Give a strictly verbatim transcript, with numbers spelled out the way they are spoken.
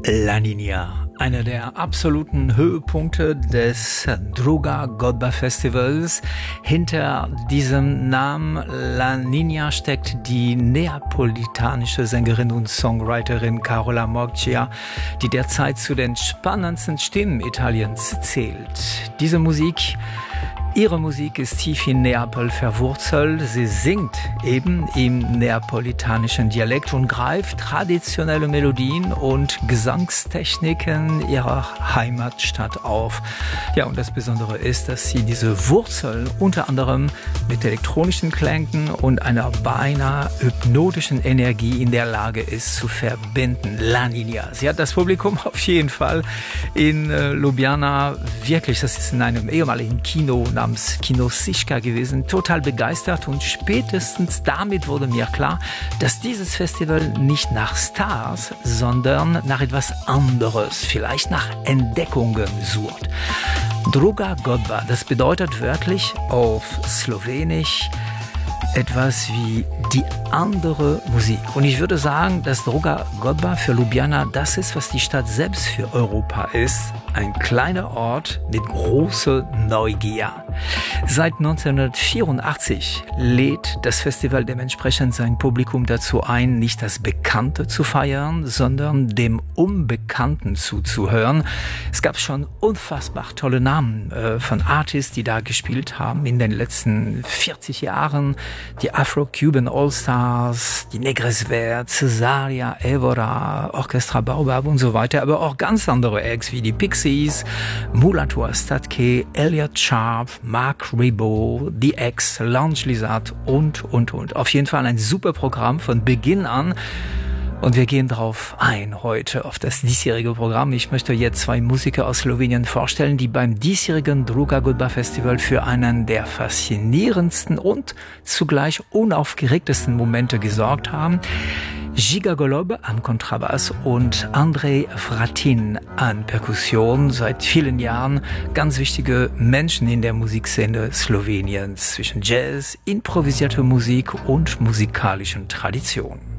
La Niña, einer der absoluten Höhepunkte des Druga Godba Festivals. Hinter diesem Namen La Niña steckt die neapolitanische Sängerin und Songwriterin Carola Moggia, die derzeit zu den spannendsten Stimmen Italiens zählt. Diese Musik Ihre Musik ist tief in Neapel verwurzelt. Sie singt eben im neapolitanischen Dialekt und greift traditionelle Melodien und Gesangstechniken ihrer Heimatstadt auf. Ja, und das Besondere ist, dass sie diese Wurzeln unter anderem mit elektronischen Klängen und einer beinahe hypnotischen Energie in der Lage ist zu verbinden. La Niña. Sie hat das Publikum auf jeden Fall in äh, Ljubljana wirklich, das ist in einem ehemaligen Kino namens Kino Siska gewesen, total begeistert, und spätestens damit wurde mir klar, dass dieses Festival nicht nach Stars, sondern nach etwas anderes, vielleicht nach Entdeckungen sucht. Druga Godba, das bedeutet wörtlich auf Slowenisch etwas wie die andere Musik. Und ich würde sagen, dass Druga Godba für Ljubljana das ist, was die Stadt selbst für Europa ist. Ein kleiner Ort mit großer Neugier. Seit neunzehnhundertvierundachtzig lädt das Festival dementsprechend sein Publikum dazu ein, nicht das Bekannte zu feiern, sondern dem Unbekannten zuzuhören. Es gab schon unfassbar tolle Namen äh, von Artists, die da gespielt haben in den letzten vierzig Jahren. Die Afro-Cuban All-Stars, die Negres Vert, Cesaria, Evora, Orchestra Baobab und so weiter, aber auch ganz andere Acts wie die Pixies, Mulatu Statke, Elliot Sharp, Mark Ribot, The X, Lounge Lizard und, und, und. Auf jeden Fall ein super Programm von Beginn an. Und wir gehen drauf ein heute auf das diesjährige Programm. Ich möchte jetzt zwei Musiker aus Slowenien vorstellen, die beim diesjährigen Druga Godba Festival für einen der faszinierendsten und zugleich unaufgeregtesten Momente gesorgt haben. Giga Golob am Kontrabass und Andrej Vratin an Perkussion. Seit vielen Jahren ganz wichtige Menschen in der Musikszene Sloweniens zwischen Jazz, improvisierter Musik und musikalischen Traditionen.